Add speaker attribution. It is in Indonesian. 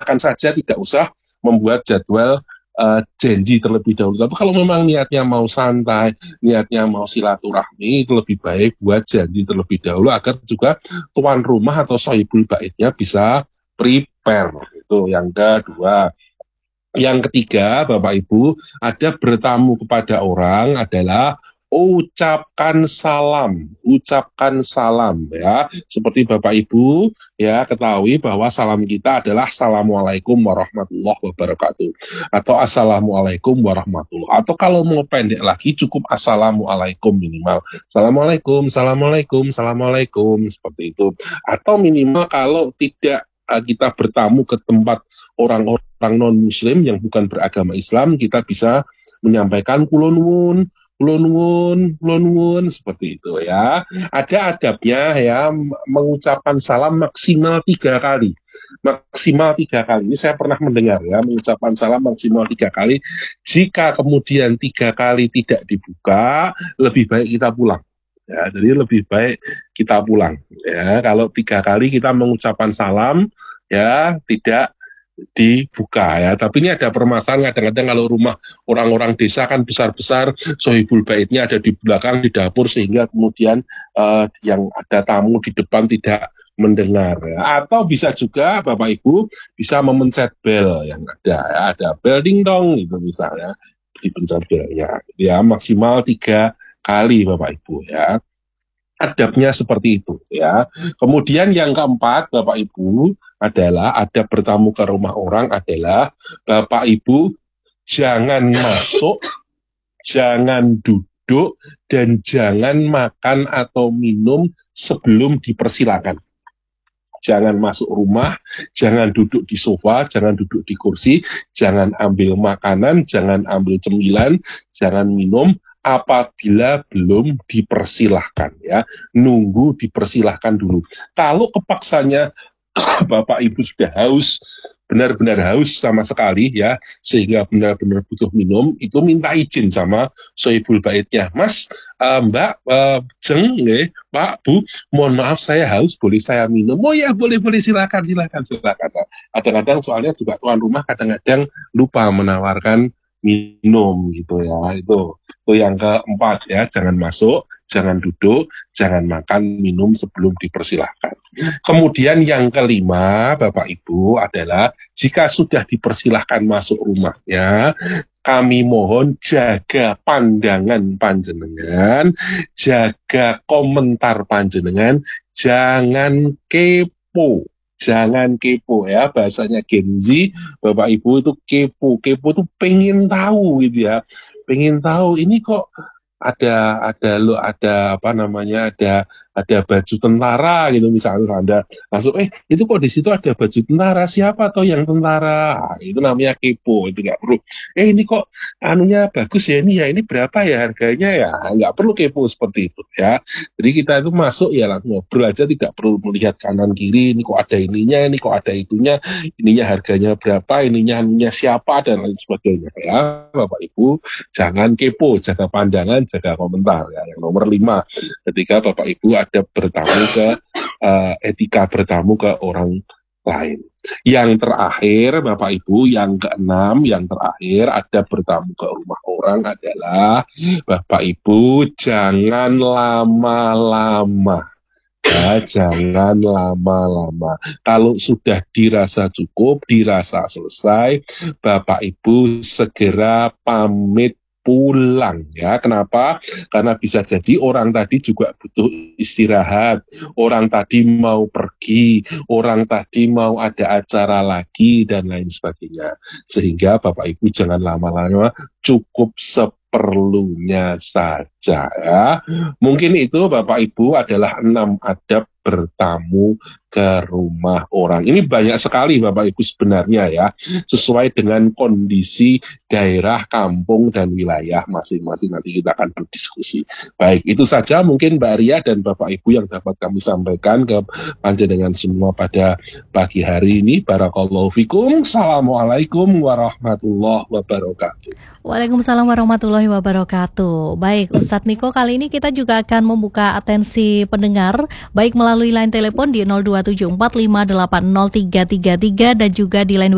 Speaker 1: silakan saja, tidak usah membuat jadwal janji terlebih dahulu. Tapi kalau memang niatnya mau santai, niatnya mau silaturahmi, itu lebih baik buat janji terlebih dahulu agar juga tuan rumah atau sohibul baitnya bisa prepare. Itu yang kedua. Yang ketiga, Bapak Ibu, ada bertamu kepada orang adalah ucapkan salam ya. Seperti Bapak Ibu ya ketahui bahwa salam kita adalah Assalamualaikum warahmatullahi wabarakatuh atau Assalamualaikum warahmatullahi, atau kalau mau pendek lagi cukup Assalamualaikum minimal. Assalamualaikum, Assalamualaikum, Assalamualaikum, seperti itu. Atau minimal kalau tidak kita bertamu ke tempat orang-orang non-muslim yang bukan beragama Islam, kita bisa menyampaikan kulon wun, seperti itu ya. Ada adabnya ya, mengucapkan salam maksimal 3 kali. Maksimal 3 kali. Ini saya pernah mendengar ya, mengucapkan salam maksimal 3 kali. Jika kemudian 3 kali tidak dibuka, lebih baik kita pulang. Ya, jadi lebih baik kita pulang. Ya, kalau 3 kali kita mengucapkan salam, ya tidak dibuka ya. Tapi ini ada permasalahan, kadang-kadang kalau rumah orang-orang desa kan besar-besar, sohibul baitnya ada di belakang di dapur, sehingga kemudian yang ada tamu di depan tidak mendengar ya. Atau bisa juga Bapak Ibu bisa memencet bel yang ada ya, ada bel ding dong itu misalnya, dipencet belnya ya maksimal 3 kali Bapak Ibu ya. Adabnya seperti itu ya. Kemudian yang keempat Bapak Ibu adalah ada bertamu ke rumah orang adalah Bapak Ibu jangan masuk, jangan duduk, dan jangan makan atau minum sebelum dipersilakan. Jangan masuk rumah, jangan duduk di sofa, jangan duduk di kursi, jangan ambil makanan, jangan ambil cemilan, jangan minum apabila belum dipersilahkan ya. Nunggu dipersilahkan dulu. Kalau kepaksanya Bapak Ibu sudah haus, benar-benar haus sama sekali ya, sehingga benar-benar butuh minum, itu minta izin sama sohibul baitnya. Mas, Mbak, Jeng, Pak, Bu, mohon maaf saya haus, boleh saya minum? Oh ya, boleh, silakan. Kadang-kadang soalnya juga tuan rumah kadang-kadang lupa menawarkan minum gitu ya. Itu yang keempat ya, jangan masuk, jangan duduk, jangan makan, minum sebelum dipersilahkan. Kemudian yang kelima, Bapak Ibu, adalah jika sudah dipersilahkan masuk rumahnya, kami mohon jaga pandangan panjenengan, jaga komentar panjenengan, jangan kepo. Jangan kepo ya, bahasanya Gen Z, Bapak Ibu itu kepo itu pengen tahu gitu ya, pengen tahu ini kok ada apa namanya, ada baju tentara gitu misalnya, Anda langsung itu kok di situ ada baju tentara, siapa toh yang tentara? Nah, itu namanya kepo, itu nggak perlu. Ini kok anunya bagus ya, ini berapa ya harganya ya? Nggak perlu kepo seperti itu ya. Jadi kita itu masuk ya langsung ngobrol aja, tidak perlu melihat kanan kiri, ini kok ada ininya, ini kok ada itunya, ininya harganya berapa, ininya siapa, dan lain sebagainya ya. Bapak Ibu jangan kepo, jaga pandangan, jaga komentar ya. Yang nomor 5, ketika Bapak Ibu ada bertamu ke etika bertamu ke orang lain. Yang terakhir Bapak Ibu, yang keenam, yang terakhir ada bertamu ke rumah orang adalah Bapak Ibu jangan lama-lama. Ya, jangan lama-lama. Kalau sudah dirasa cukup, dirasa selesai, Bapak Ibu segera pamit pulang ya. Kenapa? Karena bisa jadi orang tadi juga butuh istirahat, orang tadi mau pergi, orang tadi mau ada acara lagi dan lain sebagainya. Sehingga Bapak Ibu jangan lama-lama, cukup seperlunya saja ya. Mungkin itu Bapak Ibu adalah 6 adab bertamu ke rumah orang. Ini banyak sekali Bapak Ibu sebenarnya ya, sesuai dengan kondisi daerah, kampung, dan wilayah masing-masing. Nanti kita akan berdiskusi. Baik, itu saja mungkin Mbak Ria dan Bapak Ibu yang dapat kami sampaikan ke panjenengan semua pada pagi hari ini. Barakallahu fikum. Assalamualaikum warahmatullahi wabarakatuh.
Speaker 2: Waalaikumsalam warahmatullahi wabarakatuh. Baik, Ustadz Niko, kali ini kita juga akan membuka atensi pendengar, baik melalui line telepon di 0274580333 dan juga di line